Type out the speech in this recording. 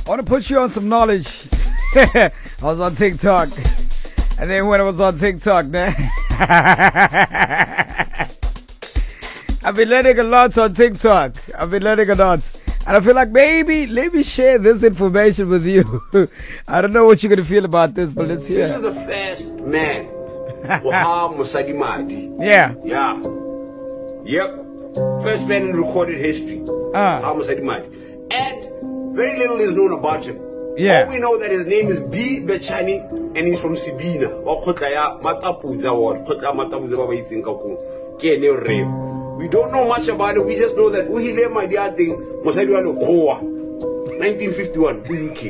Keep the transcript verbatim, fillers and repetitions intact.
I want to put you on some knowledge. I was on TikTok. And then when I was on TikTok, man, I've been learning a lot on TikTok. I've been learning a lot. And I feel like maybe, let me share this information with you. I don't know what you're going to feel about this, but let's hear. This is the first man for how Mosadi Madi. Yeah. Yeah. Yep. First man in recorded history. Uh. How Mosadi Madi. And very little is known about him. Yeah. All we know that his name is B. Bechani and he's from Sibina. We don't know much about it. We just know that Uhile Madia thing, Mosadi Wano Koa, nineteen fifty-one, U K.